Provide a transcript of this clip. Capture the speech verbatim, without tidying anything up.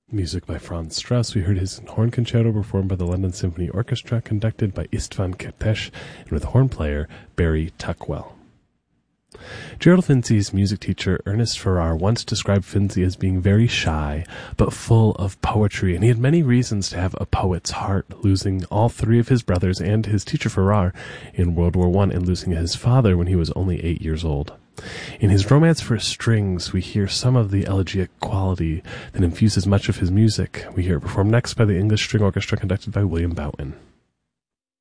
Music by Franz Strauss. We heard his horn concerto performed by the London Symphony Orchestra, conducted by Istvan Kertész, and with horn player Barry Tuckwell. Gerald Finzi's music teacher Ernest Farrar once described Finzi as being very shy, but full of poetry, and he had many reasons to have a poet's heart, losing all three of his brothers and his teacher Farrar in World War One, and losing his father when he was only eight years old. In his Romance for Strings, we hear some of the elegiac quality that infuses much of his music. We hear it performed next by the English String Orchestra, conducted by William Boughton.